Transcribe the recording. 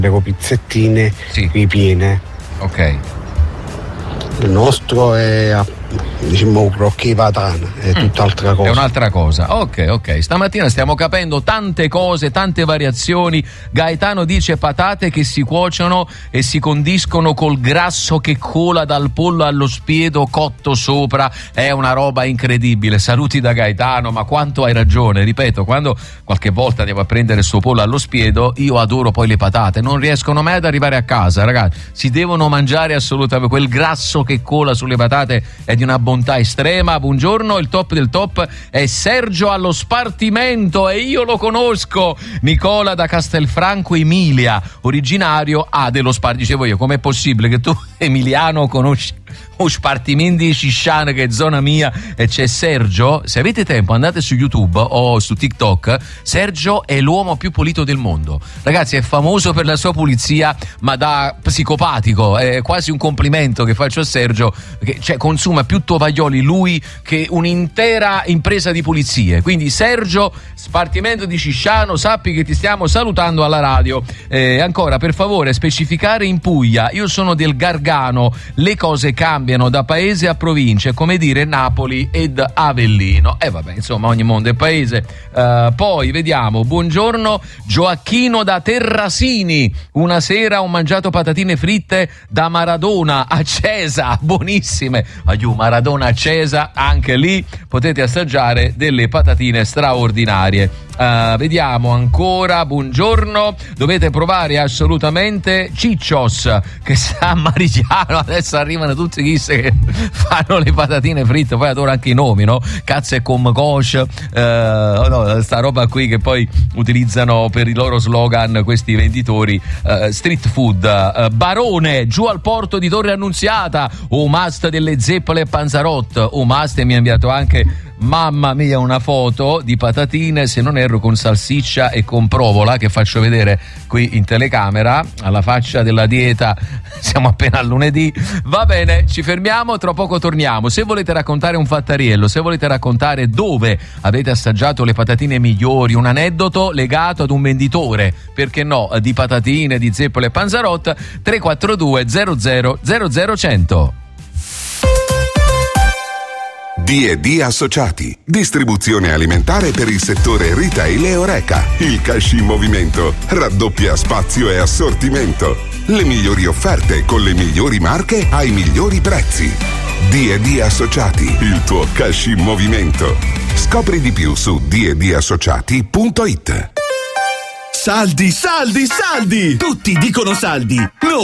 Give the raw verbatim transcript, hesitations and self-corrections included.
con pizzettine sì. ripiene. Ok. Il nostro è, diciamo, crocchè patana, è mm. tutt'altra cosa. È un'altra cosa. Ok, ok. Stamattina stiamo capendo tante cose, tante variazioni. Gaetano dice patate che si cuociono e si condiscono col grasso che cola dal pollo allo spiedo cotto sopra. È una roba incredibile. Saluti da Gaetano, ma quanto hai ragione. Ripeto, quando qualche volta andiamo a prendere il suo pollo allo spiedo, io adoro poi le patate. Non riescono mai ad arrivare a casa, ragazzi. Si devono mangiare assolutamente. Quel grasso che cola sulle patate è di una bontà estrema. Buongiorno, il top del top è Sergio allo Spartimento e io lo conosco. Nicola da Castelfranco Emilia, originario a dello Spartimento. Dicevo io, com'è possibile che tu, Emiliano, conosci o Spartimenti di Scisciano, che è zona mia, e c'è Sergio. Se avete tempo andate su YouTube o su TikTok. Sergio è l'uomo più pulito del mondo, ragazzi, è famoso per la sua pulizia, ma da psicopatico. È quasi un complimento che faccio a Sergio, che cioè, consuma più tovaglioli lui che un'intera impresa di pulizie. Quindi Sergio, Spartimento di Scisciano, sappi che ti stiamo salutando alla radio. Eh, ancora, per favore, specificare in Puglia. Io sono del Gargano, le cose cambiano da paese a provincia, come dire Napoli ed Avellino. E eh vabbè, insomma, ogni mondo è paese. Uh, poi vediamo, buongiorno Gioacchino da Terrasini. Una sera ho mangiato patatine fritte da Maradona a Cesa, buonissime. Aiù, Maradona a Cesa, anche lì potete assaggiare delle patatine straordinarie. Uh, vediamo ancora, buongiorno, dovete provare assolutamente Ciccios, che sta a Marigliano. Adesso arrivano tutti chi che fanno le patatine fritte, poi adoro anche i nomi, no? Cazzo e comcosh, uh, no, sta roba qui che poi utilizzano per i loro slogan questi venditori uh, street food. Uh, Barone, giù al porto di Torre Annunziata, o must delle zeppole e Panzarot. O must, e mi ha inviato anche, mamma mia, una foto di patatine, se non erro con salsiccia e con provola, che faccio vedere qui in telecamera alla faccia della dieta. Siamo appena a lunedì. Va bene, ci fermiamo, tra poco torniamo. Se volete raccontare un fattariello, se volete raccontare dove avete assaggiato le patatine migliori, un aneddoto legato ad un venditore, perché no, di patatine, di zeppole e Panzarot, tre quattro due zero zero zero zero cento. D e D Associati, distribuzione alimentare per il settore retail e Oreca. Il cash in movimento raddoppia spazio e assortimento. Le migliori offerte con le migliori marche ai migliori prezzi. D e D Associati, il tuo cash in movimento. Scopri di più su d e d associati punto it. Saldi, saldi, saldi! Tutti dicono saldi! Noi